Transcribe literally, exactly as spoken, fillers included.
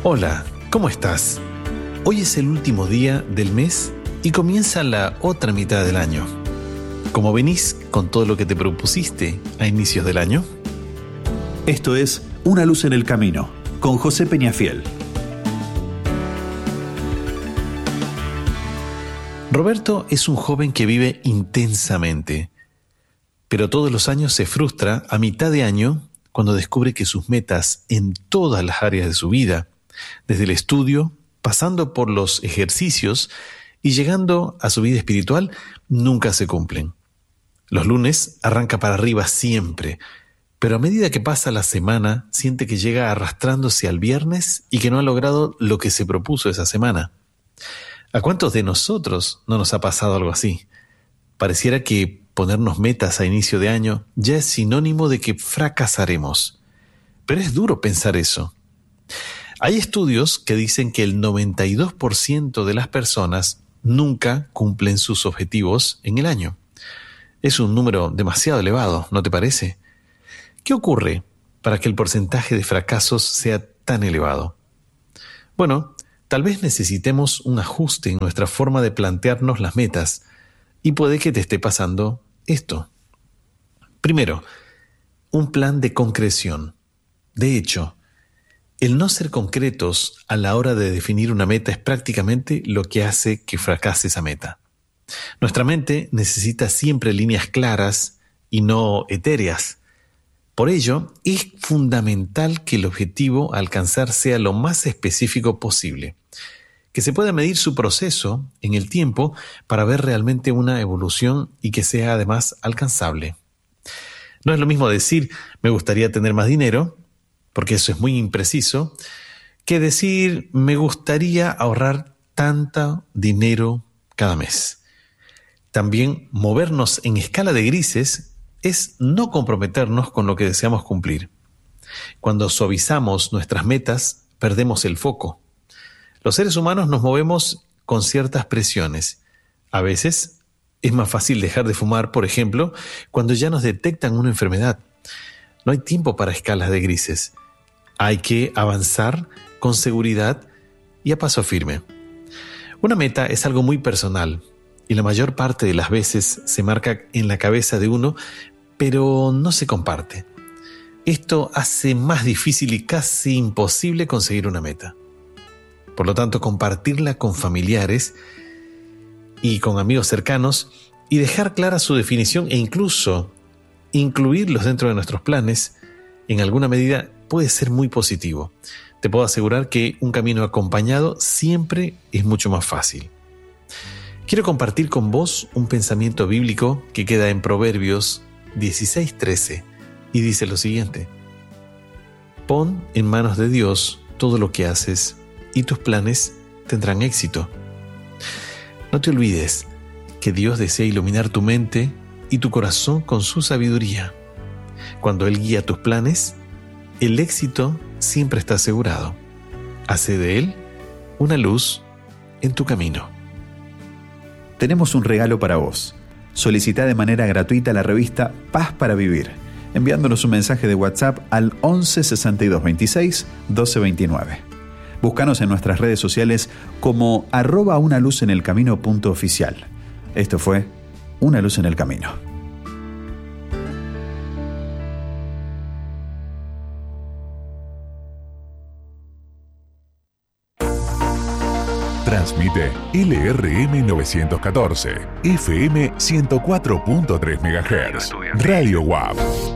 Hola, ¿cómo estás? Hoy es el último día del mes y comienza la otra mitad del año. ¿Cómo venís con todo lo que te propusiste a inicios del año? Esto es Una luz en el camino, con José Peñafiel. Roberto es un joven que vive intensamente, pero todos los años se frustra a mitad de año cuando descubre que sus metas en todas las áreas de su vida, desde el estudio, pasando por los ejercicios y llegando a su vida espiritual, nunca se cumplen. Los lunes arranca para arriba siempre, pero a medida que pasa la semana, siente que llega arrastrándose al viernes y que no ha logrado lo que se propuso esa semana. ¿A cuántos de nosotros no nos ha pasado algo así? Pareciera que ponernos metas a inicio de año ya es sinónimo de que fracasaremos. Pero es duro pensar eso. Hay estudios que dicen que el noventa y dos por ciento de las personas nunca cumplen sus objetivos en el año. Es un número demasiado elevado, ¿no te parece? ¿Qué ocurre para que el porcentaje de fracasos sea tan elevado? Bueno, tal vez necesitemos un ajuste en nuestra forma de plantearnos las metas y puede que te esté pasando esto. Primero, un plan de concreción. De hecho, el no ser concretos a la hora de definir una meta es prácticamente lo que hace que fracase esa meta. Nuestra mente necesita siempre líneas claras y no etéreas. Por ello, es fundamental que el objetivo a alcanzar sea lo más específico posible, que se pueda medir su proceso en el tiempo para ver realmente una evolución y que sea además alcanzable. No es lo mismo decir, me gustaría tener más dinero, porque eso es muy impreciso, que decir, me gustaría ahorrar tanto dinero cada mes. También movernos en escala de grises es no comprometernos con lo que deseamos cumplir. Cuando suavizamos nuestras metas, perdemos el foco. Los seres humanos nos movemos con ciertas presiones. A veces es más fácil dejar de fumar, por ejemplo, cuando ya nos detectan una enfermedad. No hay tiempo para escalas de grises. Hay que avanzar con seguridad y a paso firme. Una meta es algo muy personal y la mayor parte de las veces se marca en la cabeza de uno, pero no se comparte. Esto hace más difícil y casi imposible conseguir una meta. Por lo tanto, compartirla con familiares y con amigos cercanos y dejar clara su definición e incluso incluirlos dentro de nuestros planes, en alguna medida puede ser muy positivo. Te puedo asegurar que un camino acompañado siempre es mucho más fácil. Quiero compartir con vos un pensamiento bíblico que queda en Proverbios dieciséis trece y dice lo siguiente: pon en manos de Dios todo lo que haces y tus planes tendrán éxito. No te olvides que Dios desea iluminar tu mente y tu corazón con su sabiduría. Cuando Él guía tus planes, el éxito siempre está asegurado. Hace de Él una luz en tu camino. Tenemos un regalo para vos. Solicita de manera gratuita la revista Paz para Vivir, enviándonos un mensaje de WhatsApp al once sesenta y dos veintiséis doce veintinueve. Búscanos en nuestras redes sociales como arroba una luz en el camino punto oficial. Esto fue Una luz en el camino. Transmite L R M novecientos catorce, F M ciento cuatro punto tres megahertz, Radio W A P.